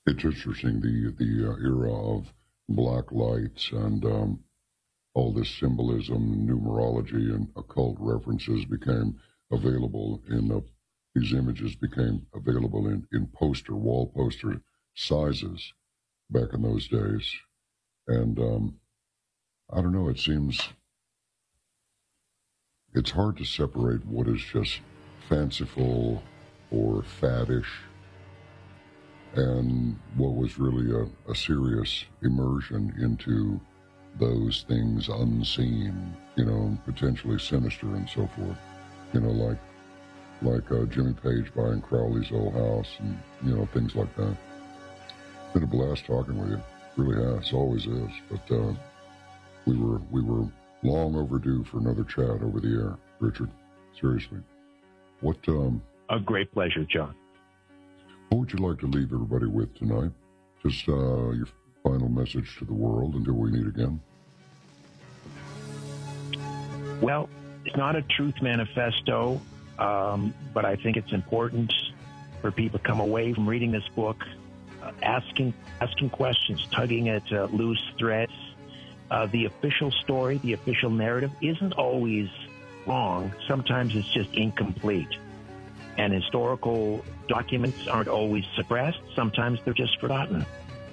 It's interesting, the era of black lights and all this symbolism, numerology, and occult references became available these images became available in wall poster sizes back in those days. And I don't know, it's hard to separate what is just fanciful or faddish and what was really a serious immersion into those things unseen, potentially sinister and so forth. Like Jimmy Page buying Crowley's old house and, things like that. It's been a blast talking with you. Really has, always is. But we were long overdue for another chat over the air, Richard. Seriously. A great pleasure, John. What would you like to leave everybody with tonight? Just your final message to the world until we meet again. Well, it's not a truth manifesto, but I think it's important for people to come away from reading this book, asking questions, tugging at loose threads. The official story, the official narrative isn't always wrong. Sometimes it's just incomplete. And historical documents aren't always suppressed. Sometimes they're just forgotten.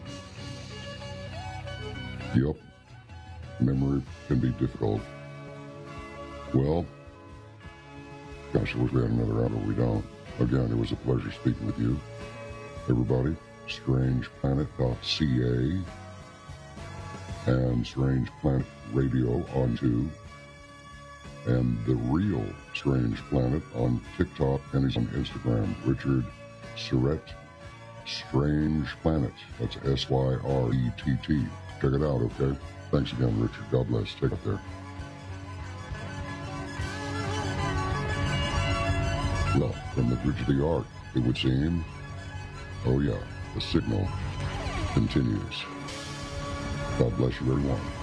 Yep. Memory can be difficult. Well, gosh, I wish we had another hour, but we don't. Again, it was a pleasure speaking with you. Everybody, strangeplanet.ca and Strange Planet Radio on YouTube, and The Real Strange Planet on TikTok, and he's on Instagram, Richard Syrett Strange Planet. That's SYRETT. Check it out, okay? Thanks again, Richard. God bless. Take it there. Well, from the bridge of the ark, it would seem, oh yeah, the signal continues. God bless you, everyone.